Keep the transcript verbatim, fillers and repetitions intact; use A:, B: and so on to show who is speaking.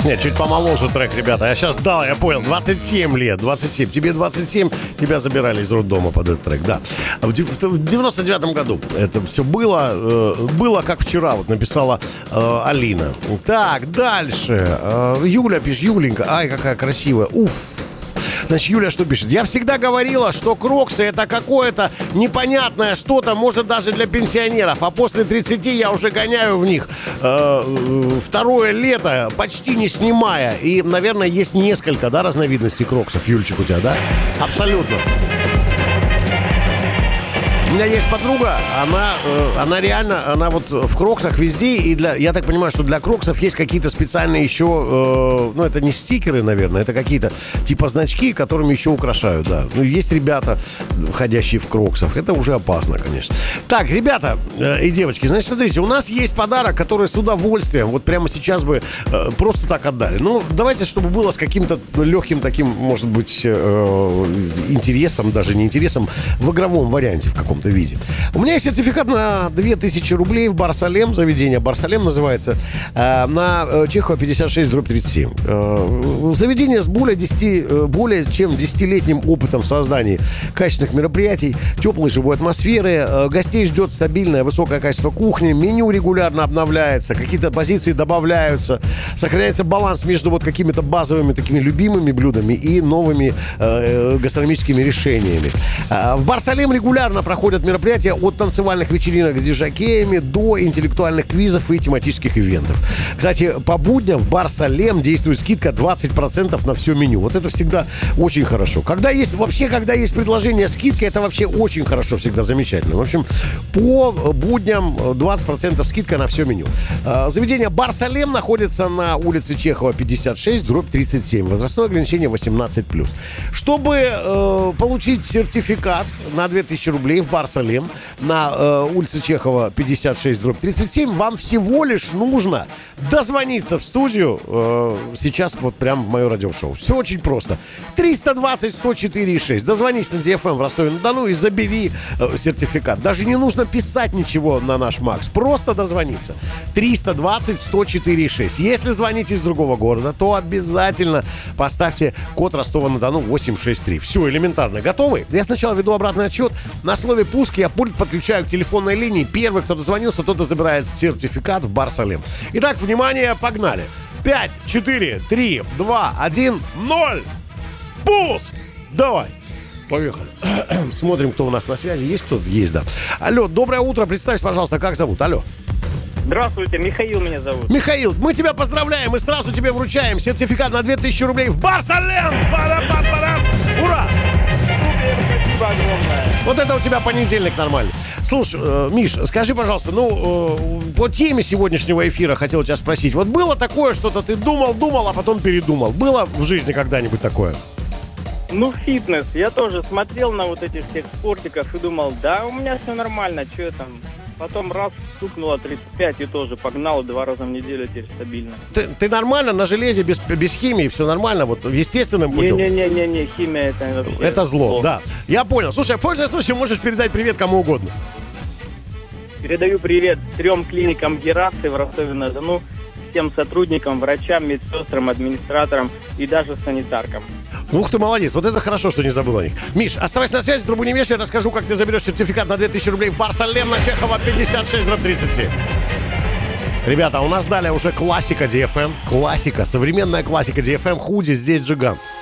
A: Нет, чуть помоложе трек, ребята. Я сейчас дал, я понял, двадцать семь лет, двадцать семь. Тебе двадцать семь, тебя забирали из роддома под этот трек, да. В девяносто девятом году это все было, э, было как вчера, вот написала э, Алина. Так, дальше. Э, Юля пишет, Юленька, ай, какая красивая, уф. Значит, Юля что пишет? Я всегда говорила, что кроксы это какое-то непонятное что-то, может даже для пенсионеров. А после тридцати я уже гоняю в них э, второе лето, почти не снимая. И, наверное, есть несколько, да, разновидностей кроксов. Юльчик, у тебя, да? Абсолютно. У меня есть подруга, она, э, она реально, она вот в кроксах везде, и для, я так понимаю, что для кроксов есть какие-то специальные еще, э, ну, это не стикеры, наверное, это какие-то типа значки, которыми еще украшают, да. Ну, есть ребята, ходящие в кроксах, это уже опасно, конечно. Так, ребята э, и девочки, значит, смотрите, у нас есть подарок, который с удовольствием, вот прямо сейчас бы э, просто так отдали. Ну, давайте, чтобы было с каким-то легким таким, может быть, э, интересом, даже не интересом, в игровом варианте в каком-то виде. У меня есть сертификат на две тысячи рублей в Бар-Салем, заведение Бар-Салем называется, э, на Чехова пятьдесят шесть дробь тридцать семь. Э, заведение с более, десяти, более чем десятилетним опытом в создании качественных мероприятий, теплой живой атмосферы, э, гостей ждет стабильное высокое качество кухни, меню регулярно обновляется, какие-то позиции добавляются, сохраняется баланс между вот какими-то базовыми такими любимыми блюдами и новыми э, гастрономическими решениями. Э, в Бар-Салем регулярно проходят мероприятия от танцевальных вечеринок с диджакеями до интеллектуальных квизов и тематических ивентов. Кстати, по будням в Бар-Салем действует скидка двадцать процентов на все меню. Вот это всегда очень хорошо. Когда есть, вообще, когда есть предложение скидки, это вообще очень хорошо, всегда замечательно. В общем, по будням двадцать процентов скидка на все меню. Заведение Бар-Салем находится на улице Чехова пятьдесят шесть дробь тридцать семь. Возрастное ограничение восемнадцать плюс. Чтобы э, получить сертификат на две тысячи рублей в Бар-Салем на э, улице Чехова пятьдесят шесть дробь тридцать семь, вам всего лишь нужно дозвониться в студию э, сейчас вот прям в мое радиошоу. Все очень просто. триста двадцать сто четыре шесть. Дозвонись на ди эф эм в Ростове-на-Дону и забери э, сертификат. Даже не нужно писать ничего на наш Макс. Просто дозвониться. триста двадцать сто четыре шесть. Если звоните из другого города, то обязательно поставьте код Ростова-на-Дону восемь шесть три. Все, элементарно. Готовы? Я сначала веду обратный отсчет. На слове «пуск» я пульт подключаю к телефонной линии. Первый, кто дозвонился, тот и забирает сертификат в Бар-Салем. Итак, внимание, погнали. пять, четыре, три, два, один, ноль. Пуск! Давай. Поехали. Смотрим, кто у нас на связи. Есть кто-то? Есть, да. Алло, доброе утро. Представься, пожалуйста, как зовут? Алло.
B: Здравствуйте, Михаил меня зовут.
A: Михаил, мы тебя поздравляем и сразу тебе вручаем сертификат на две тысячи рублей в Бар-Салем. Пара-пара-пара. Ура!
B: Спасибо огромное.
A: Вот это у тебя понедельник нормальный. Слушай, э, Миш, скажи, пожалуйста, ну, э, по теме сегодняшнего эфира хотел тебя спросить. Вот было такое, что-то ты думал-думал, а потом передумал? Было в жизни когда-нибудь такое?
B: Ну, фитнес. Я тоже смотрел на вот этих всех спортиков и думал, да, у меня все нормально, что я там... Потом раз, стукнуло тридцать пять и тоже погнал два раза в неделю, теперь стабильно.
A: Ты, ты нормально на железе, без, без химии, все нормально, вот естественным путем?
B: Не-не-не, химия это вообще...
A: Это зло, зло, да. Я понял. Слушай, пользуясь случаем, можешь передать привет кому угодно.
B: Передаю привет трем клиникам Герасы в Ростове-на-Дону, всем сотрудникам, врачам, медсестрам, администраторам и даже санитаркам.
A: Ух ты, молодец. Вот это хорошо, что не забыл о них. Миш, оставайся на связи, трубу не вешай. Расскажу, как ты заберешь сертификат на две тысячи рублей в Бар-Салем на Чехова пятьдесят шесть дробь тридцать семь. Ребята, у нас далее уже классика ди эф эм. Классика, современная классика ди эф эм. Худи, здесь Джиган.